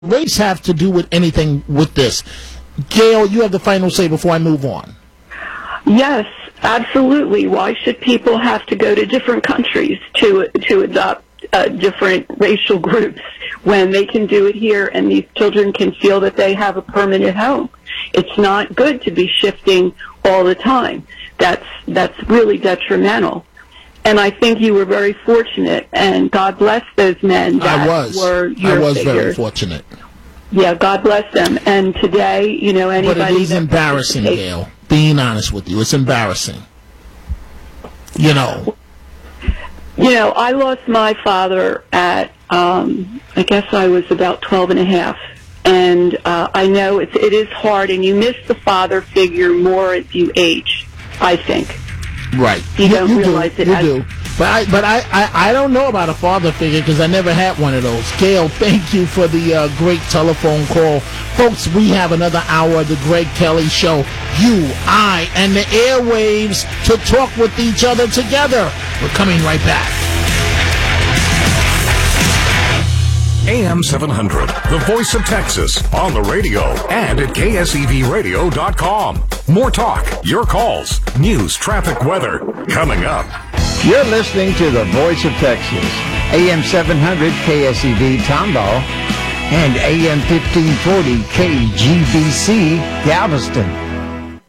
race have to do with anything with this? Gail, you have the final say before I move on. Yes, absolutely. Why should people have to go to different countries to adopt different racial groups when they can do it here and these children can feel that they have a permanent home? It's not good to be shifting all the time. That's really detrimental. And I think you were very fortunate, and God bless those men that were your I was figures. very fortunate. Yeah, God bless them. And today, anybody... But it is embarrassing, Gail. Being honest with you, it's embarrassing. I lost my father at, I guess I was about 12 and a half. And I know it is hard, and you miss the father figure more as you age, I think. Right. You don't realize it. You do. But I don't know about a father figure because I never had one of those. Gail, thank you for the great telephone call. Folks, we have another hour of the Greg Kelly Show. You, I, and the airwaves to talk with each other together. We're coming right back. AM 700, the voice of Texas, on the radio and at KSEVradio.com. More talk, your calls, news, traffic, weather, coming up. You're listening to the voice of Texas, AM 700 KSEV Tomball and AM 1540 KGBC Galveston.